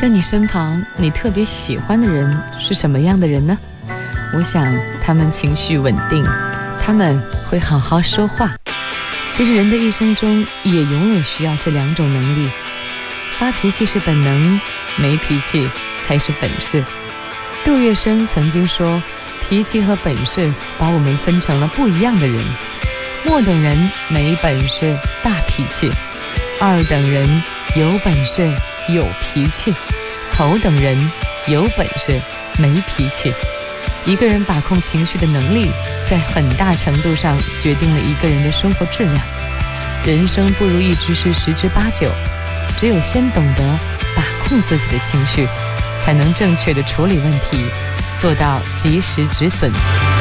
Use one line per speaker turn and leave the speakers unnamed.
在你身旁，你特别喜欢的人是什么样的人呢？我想他们情绪稳定，他们会好好说话。其实人的一生中也永远需要这两种能力。发脾气是本能，没脾气才是本事。杜月笙曾经说，脾气和本事把我们分成了不一样的人。末等人没本事大脾气，二等人有本事有脾气，头等人有本事没脾气。一个人把控情绪的能力，在很大程度上决定了一个人的生活质量。人生不如意之事十之八九，只有先懂得把控自己的情绪，才能正确的处理问题，做到及时止损。